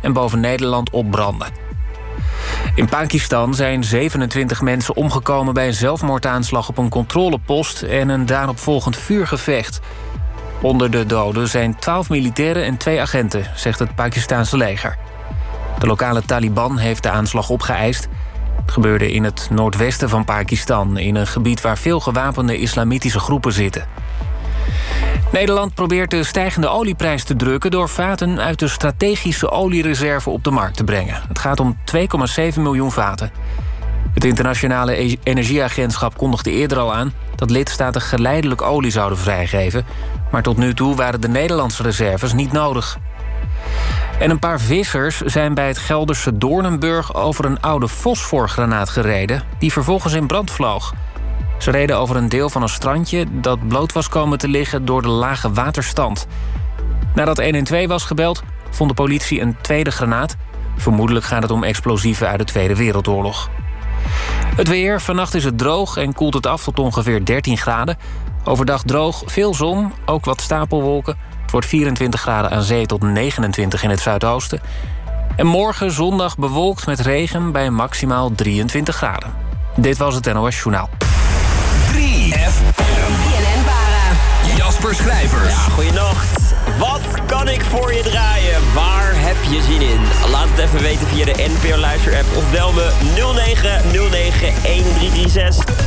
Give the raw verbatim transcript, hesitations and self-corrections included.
en boven Nederland opbrandde. In Pakistan zijn zevenentwintig mensen omgekomen bij een zelfmoordaanslag op een controlepost en een daaropvolgend vuurgevecht. Onder de doden zijn twaalf militairen en twee agenten, zegt het Pakistanse leger. De lokale Taliban heeft de aanslag opgeëist. Het gebeurde in het noordwesten van Pakistan, in een gebied waar veel gewapende islamitische groepen zitten. Nederland probeert de stijgende olieprijs te drukken door vaten uit de strategische oliereserve op de markt te brengen. Het gaat om twee komma zeven miljoen vaten. Het internationale energieagentschap kondigde eerder al aan dat lidstaten geleidelijk olie zouden vrijgeven, maar tot nu toe waren de Nederlandse reserves niet nodig. En een paar vissers zijn bij het Gelderse Doornenburg over een oude fosforgranaat gereden, die vervolgens in brand vloog. Ze reden over een deel van een strandje dat bloot was komen te liggen door de lage waterstand. Nadat honderdtwaalf was gebeld, vond de politie een tweede granaat. Vermoedelijk gaat het om explosieven uit de Tweede Wereldoorlog. Het weer, vannacht is het droog en koelt het af tot ongeveer dertien graden. Overdag droog, veel zon, ook wat stapelwolken. Het wordt vierentwintig graden aan zee tot negenentwintig in het zuidoosten. En morgen zondag bewolkt met regen bij maximaal drieëntwintig graden. Dit was het N O S Journaal. drie F M. B N N-Bara. Jasper Schrijvers. Ja, goeienacht. Wat kan ik voor je draaien? Waar heb je zin in? Laat het even weten via de N P O Luister-app of bel me nul negen nul negen een drie drie zes.